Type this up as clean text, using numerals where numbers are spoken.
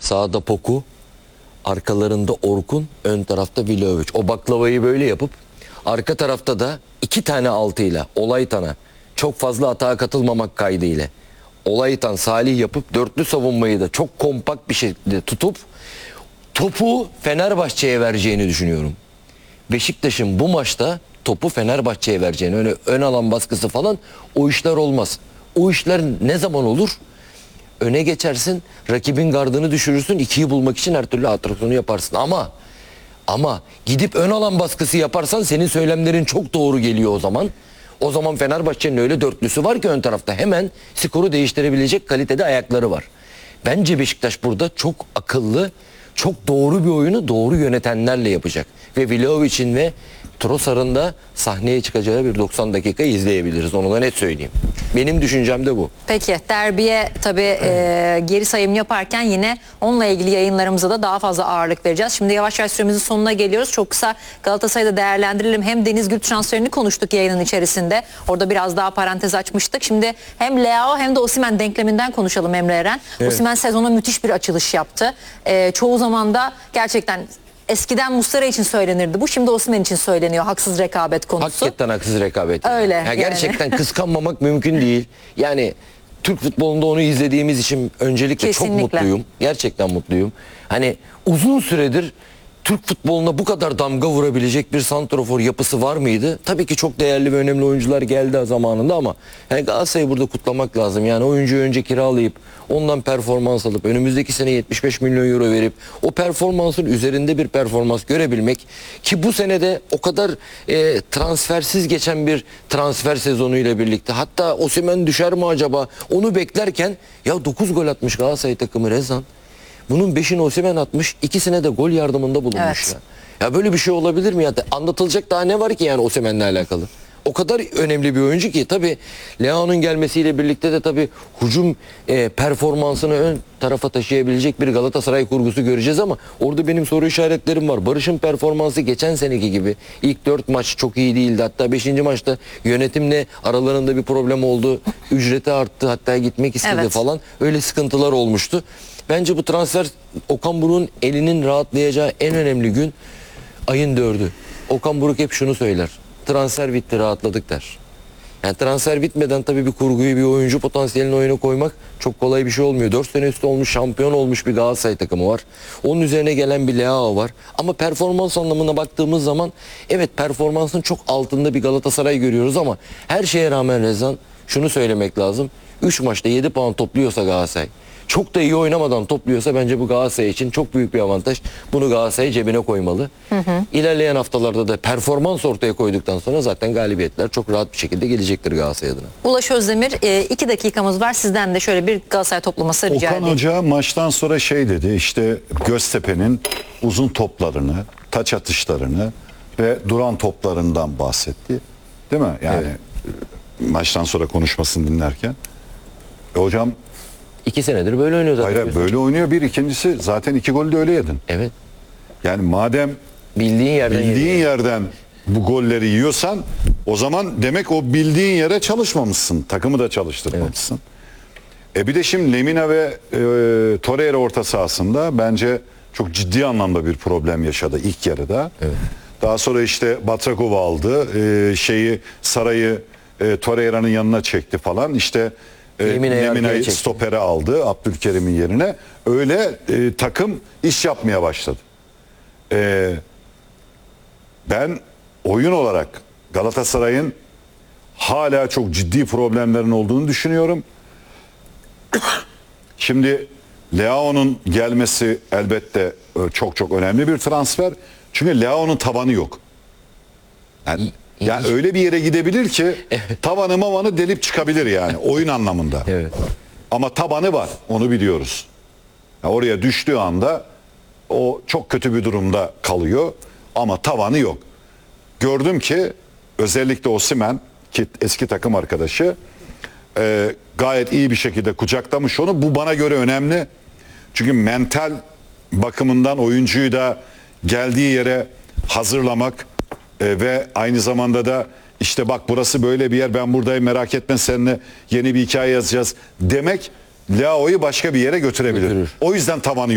Sağda Poku, arkalarında Orkun, ön tarafta Vlahovic. O baklavayı böyle yapıp arka tarafta da 2 tane altıyla Olaytan'a çok fazla atağa katılmamak kaydıyla Olaytan, Salih yapıp dörtlü savunmayı da çok kompakt bir şekilde tutup topu Fenerbahçe'ye vereceğini düşünüyorum. Beşiktaş'ın bu maçta topu Fenerbahçe'ye vereceğini, öyle ön alan baskısı falan, o işler olmaz. O işler ne zaman olur? Öne geçersin, rakibin gardını düşürürsün, 2'yi bulmak için her türlü atraksiyonu yaparsın. Ama gidip ön alan baskısı yaparsan senin söylemlerin çok doğru geliyor o zaman. O zaman Fenerbahçe'nin öyle dörtlüsü var ki ön tarafta hemen skoru değiştirebilecek kalitede ayakları var. Bence Beşiktaş burada çok akıllı, çok doğru bir oyunu doğru yönetenlerle yapacak. Ve Vlahovic'in ve Trossard'ın da sahneye çıkacağı bir 90 dakika izleyebiliriz. Onu da net söyleyeyim. Benim düşüncem de bu. Peki derbiye tabii geri sayım yaparken yine onunla ilgili yayınlarımıza da daha fazla ağırlık vereceğiz. Şimdi yavaş yavaş süremizin sonuna geliyoruz. Çok kısa Galatasaray'da değerlendirelim. Hem Deniz Gül transferini konuştuk yayının içerisinde. Orada biraz daha parantez açmıştık. Şimdi hem Leao hem de Osimhen denkleminden konuşalım Emre Eren. Evet. Osimhen sezona müthiş bir açılış yaptı. Çoğu zaman da gerçekten eskiden Muslera için söylenirdi. Bu şimdi Osimhen için söyleniyor. Haksız rekabet konusu. Hakikaten haksız rekabet. Öyle. Ya gerçekten kıskanmamak mümkün değil. Yani Türk futbolunda onu izlediğimiz için öncelikle Kesinlikle. çok mutluyum. Gerçekten mutluyum. Hani uzun süredir Türk futboluna bu kadar damga vurabilecek bir santrafor yapısı var mıydı? Tabii ki çok değerli ve önemli oyuncular geldi zamanında ama yani Galatasaray'ı burada kutlamak lazım. Yani oyuncuyu önce kiralayıp ondan performans alıp önümüzdeki sene 75 milyon euro verip o performansın üzerinde bir performans görebilmek, ki bu senede o kadar transfersiz geçen bir transfer sezonuyla birlikte, hatta Osimhen düşer mi acaba onu beklerken, ya 9 gol atmış Galatasaray takımı Rezan. Bunun 5'ini Osimhen atmış, 2'sine de gol yardımında bulunmuş. Evet. Ya böyle bir şey olabilir mi ya? Anlatılacak daha ne var ki yani Osimhen'le alakalı? O kadar önemli bir oyuncu ki, tabii Leao'nun gelmesiyle birlikte de tabii hücum performansını ön tarafa taşıyabilecek bir Galatasaray kurgusu göreceğiz ama orada benim soru işaretlerim var. Barış'ın performansı geçen seneki gibi ilk 4 maç çok iyi değildi. Hatta 5. maçta yönetimle aralarında bir problem oldu. Ücreti arttı, hatta gitmek istedi falan. Öyle sıkıntılar olmuştu. Bence bu transfer, Okan Buruk'un elinin rahatlayacağı en önemli gün ayın 4'ü. Okan Buruk hep şunu söyler: transfer bitti, rahatladık der. Yani transfer bitmeden tabii bir kurguyu, bir oyuncu potansiyelini oyuna koymak çok kolay bir şey olmuyor. 4 sene üstü olmuş, şampiyon olmuş bir Galatasaray takımı var. Onun üzerine gelen bir Leao var. Ama performans anlamına baktığımız zaman evet, performansın çok altında bir Galatasaray görüyoruz ama her şeye rağmen Rezan, şunu söylemek lazım: 3 maçta 7 puan topluyorsa Galatasaray, çok da iyi oynamadan topluyorsa, bence bu Galatasaray için çok büyük bir avantaj. Bunu Galatasaray cebine koymalı. İlerleyen haftalarda da performans ortaya koyduktan sonra zaten galibiyetler çok rahat bir şekilde gelecektir Galatasaray adına. Ulaş Özdemir, 2 dakikamız var. Sizden de şöyle bir Galatasaray toplaması rica edeyim. Okan Hoca maçtan sonra şey dedi, işte Göztepe'nin uzun toplarını, taç atışlarını ve duran toplarından bahsetti. Değil mi? Yani maçtan sonra konuşmasını dinlerken. Hocam 2 senedir böyle oynuyor zaten. hayır, böyle oynuyor. Bir, ikincisi zaten 2 golü de öyle yedin. Evet. Yani madem Bildiğin yerden bu golleri yiyorsan, o zaman demek o bildiğin yere çalışmamışsın. Takımı da çalıştırmamışsın. Bir de şimdi Lemina ve Torreira orta sahasında bence çok ciddi anlamda bir problem yaşadı ilk yarıda. Evet. Daha sonra işte Batrakov'u aldı. Saray'ı Torreira'nın yanına çekti falan. İşte Lemina'yı stopere aldı Abdülkerim'in yerine. Öyle takım iş yapmaya başladı. Ben oyun olarak Galatasaray'ın hala çok ciddi problemlerin olduğunu düşünüyorum. Şimdi Leao'nun gelmesi elbette çok çok önemli bir transfer. Çünkü Leao'nun tabanı yok. Yani öyle bir yere gidebilir ki tavanı mavanı delip çıkabilir yani oyun anlamında. Evet. Ama tabanı var, onu biliyoruz. Yani oraya düştüğü anda o çok kötü bir durumda kalıyor ama tavanı yok. Gördüm ki özellikle Osimhen, ki eski takım arkadaşı, gayet iyi bir şekilde kucaklamış onu. Bu bana göre önemli. Çünkü mental bakımından oyuncuyu da geldiği yere hazırlamak ve aynı zamanda da işte bak burası böyle bir yer, ben buradayım, merak etme, seninle yeni bir hikaye yazacağız demek Leao'yu başka bir yere götürebilir. O yüzden tavanı